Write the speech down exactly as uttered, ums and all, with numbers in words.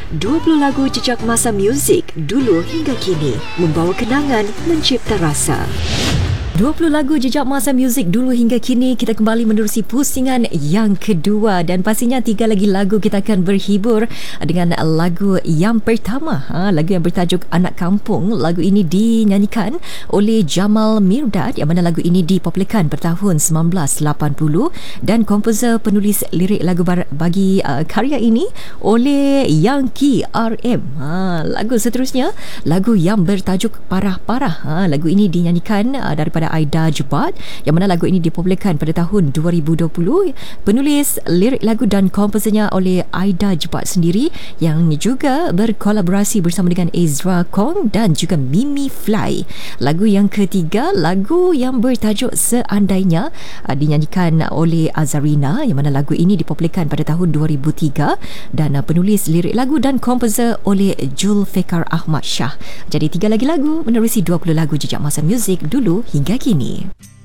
dua puluh lagu jejak masa muzik dulu hingga kini, membawa kenangan, mencipta rasa. dua puluh lagu jejak masa muzik dulu hingga kini, kita kembali menerusi pusingan yang kedua dan pastinya tiga lagi lagu kita akan berhibur dengan lagu yang pertama, ha, lagu yang bertajuk Anak Kampung. Lagu ini dinyanyikan oleh Jamal Mirdad, yang mana lagu ini dipopularkan pada tahun sembilan belas lapan puluh dan komposer penulis lirik lagu bagi uh, karya ini oleh Yangki R M. Ha, lagu seterusnya, lagu yang bertajuk Parah-Parah. Ha, lagu ini dinyanyikan uh, daripada Aida Jebat, yang mana lagu ini dipopularkan pada tahun dua ribu dua puluh. Penulis lirik lagu dan komposernya oleh Aida Jebat sendiri, yang juga berkolaborasi bersama dengan Ezra Kong dan juga Mimi Fly. Lagu yang ketiga, lagu yang bertajuk Seandainya, dinyanyikan oleh Azarina, yang mana lagu ini dipopularkan pada tahun dua ribu tiga dan penulis lirik lagu dan komposer oleh Julfikar Ahmad Shah. Jadi tiga lagi lagu menerusi dua puluh lagu jejak masa muzik dulu hingga kini.